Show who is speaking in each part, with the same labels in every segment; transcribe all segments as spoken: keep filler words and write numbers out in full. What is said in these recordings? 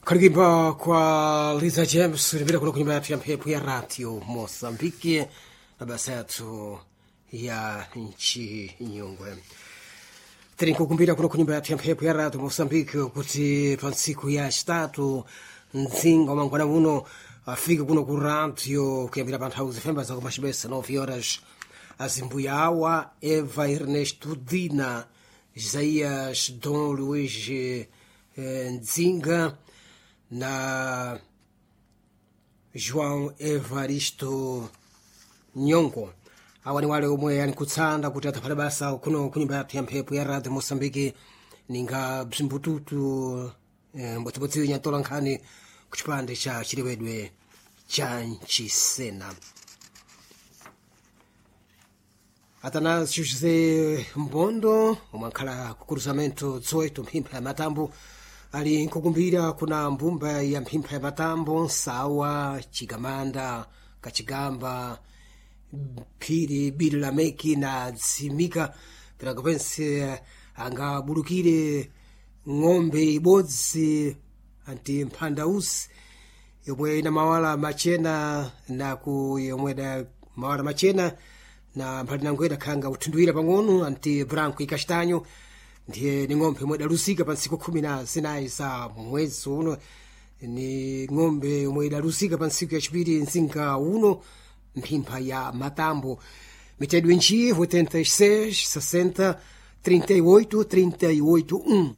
Speaker 1: Karibia kwa Liza James vile kuna kunyumba ya mpepo ya radio Mozambique na basa yetu ya nchi Nyungwe. Tiri kukumbira kuna kunyumba ya mpepo ya radio Mozambique kuti pansiku ya statu nzinga mangwana muno afika kuno ku radio kuyambira pa nthawi zifemba za kumashibesa nove horas azimbuya awa Eva Ernesto Dina Isaias Dom Luiz eh, Nzinga na João Evaristo Nyongo. Awa ni wale omwe yani kutsanda kuti atapata basa kuno kunyumba ya mphepo ya radio Mozambique ninga bzimbututu eh, mbotsibotsi nyatola nkhani kuchipande cha chilewedwe cha Nchisena. Atanasio José Mbondo umankhala ku cruzamento dezoito mphimpha ya matambo ali nkukumbira kuna mbumba ya mphimpha ya matambo Sawa, Chigamanda, Kachigamba, Phiri, Biri Lameki na Tsimika piranga pense angabulukire ng'ombe ibodzi anti mphandausi yomwe ina mawala machena na ku yomwe da mawala machena na mphali nangweda khanga uthinduwira pang'ono anti branco ikastanyo ndiye ni ng'ombe yomwe idalusika pa ntsiku khumi na zinayi za mwezi uno. Ni ng'ombe yomwe idalusika pa ntsiku yacipiri nzinga uno mphimpha ya matambo mitedwe nchi oitenta e seis sessenta trinta e oito trinta e oito um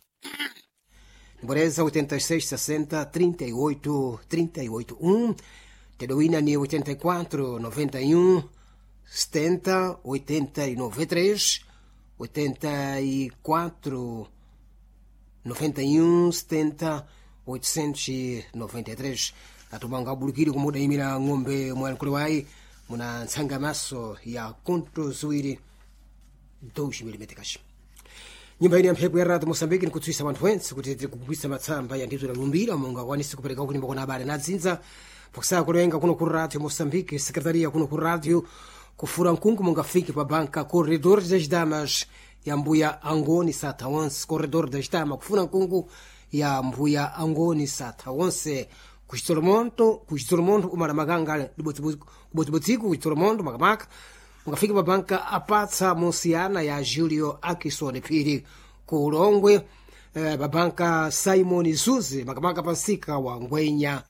Speaker 1: Boreza oitenta e seis sessenta trinta e oito trinta e oito um Tedoina ni oitenta e quatro noventa e um setenta oitenta e nove três oitenta e quatro noventa e um setenta oitocentos e noventa e três atumanga bulukiri kumuda imira ng'ombe mwankuluwai muna ntsanga maso ya konto ziwiri dois milímetros. Nyumba ini ya mphepo ya radio Mozambique nikutswisa wanthu wense kuti tikugwisa matsamba ya ndito lalumbira munga wanisi kupereka kulimba kuna habari na dzinza pokusaa kulenga kuno ku radio Mozambique sekretaria kuno ku radio kufura nkungu mungafike pa banka corredor das damas ya mbuya Angoni sata onse corredor das damas kufuna nkungu ya mbuya Angoni sata onse kuchitolomonto kuchitolomonto umala maganga kubotibotiku kuchitolomonto makamaka mungafike pa banka apatsa monsiana ya Julio Akisone Phiri ku Ulongwe eh, pa banka Simon Zuzi makamaka pansika wa Ngwenya.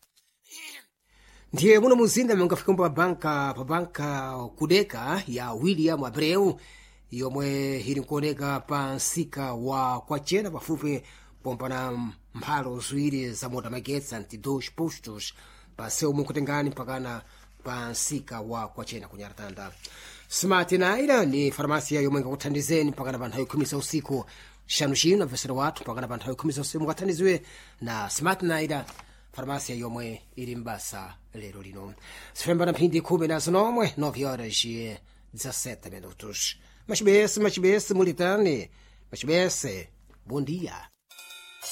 Speaker 1: Ndiye muno muzinda mungafika pa banka pa banka kudeka ya William Abreu yomwe ili nkuoneka pa nsika wa Kwachena pafupi pompana mphalo ziwiri za moto magetsi anti dois postos paseu mukutengani mpakana pa nsika wa Kwachena kunyaratanda. Smart Naira ni farmasia yomwe ngakuthandizeni mpakana pa nthawi khumi za usiku shanu chino vesera watu mpakana pa nthawi khumi za usiku mukathandizwe na Smart Naira farmasia yomwe ili mbasa lero lino. Sifemba na mphindi khumi na zinomwe nove horas e dezessete minutos. Machibese, machibese, mulitane. Machibese, bom dia.